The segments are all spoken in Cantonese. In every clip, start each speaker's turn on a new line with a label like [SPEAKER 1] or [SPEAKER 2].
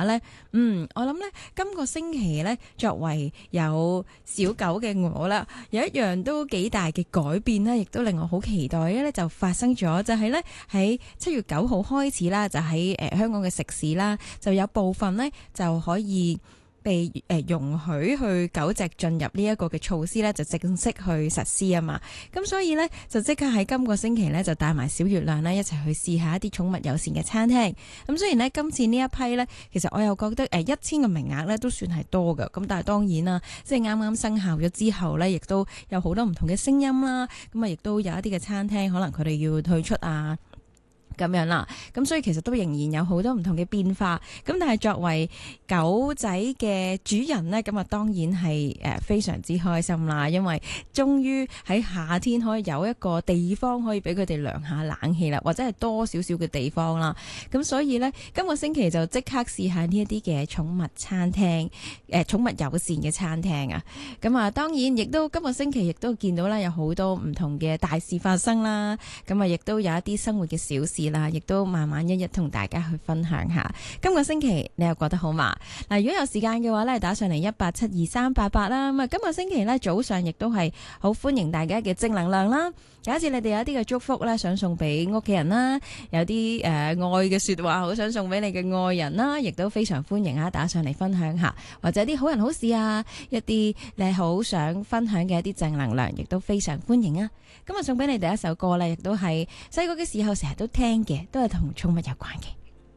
[SPEAKER 1] 呢，我諗呢，今個星期呢，作為有小狗嘅我啦，有一樣都幾大嘅改變啦，亦都令我好期待嘅呢，就發生咗，就係呢，喺7月9號開始啦，就喺香港嘅食肆啦，就有部分呢，就可以被容許去狗隻進入呢一個嘅措施咧，就正式去實施啊嘛。咁所以咧，就即刻喺今個星期咧，就帶埋小月亮咧一齊去試下一啲寵物友善嘅餐廳。咁雖然咧今次呢一批咧，其實我又覺得1000個名額咧都算係多㗎。咁但係當然啦，即係啱啱生效咗之後咧，亦都有好多唔同嘅聲音啦。咁啊，亦都有一啲嘅餐廳可能佢哋要退出啊。咁樣啦，咁所以其實都仍然有好多唔同嘅變化。咁但係作為狗仔嘅主人呢，咁啊當然係非常之開心啦，因為終於喺夏天可以有一個地方可以俾佢哋涼下冷氣啦，或者係多少少嘅地方啦。咁所以呢，今個星期就即刻試下呢一啲嘅寵物餐廳，寵物友善嘅餐廳啊。咁啊，當然亦都今個星期亦都見到啦，有好多唔同嘅大事發生啦。咁啊，亦都有一啲生活嘅小事啦，亦都慢慢一一同大家去分享下。今個星期你又覺得好嘛？嗱，如果有時間嘅話咧，打上嚟1872388啦。咁啊，今個星期咧早上亦都係好歡迎大家嘅正能量啦。假設你哋有一啲嘅祝福咧，想送俾屋企人啦，有啲愛嘅說話好想送俾你嘅愛人啦，亦都非常歡迎啊！打上嚟分享下，或者啲好人好事啊，一啲你好想分享嘅一啲正能量，亦都非常歡迎啊！今日送俾你第一首歌咧，亦都係細個嘅時候成日都聽嘅，都係同寵物有關嘅。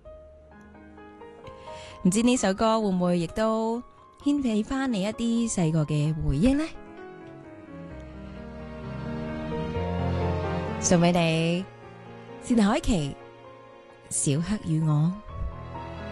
[SPEAKER 1] 唔知呢首歌會唔會亦都牽起翻你一啲細個嘅回憶呢？送俾你，薛凱琪，小黑與我。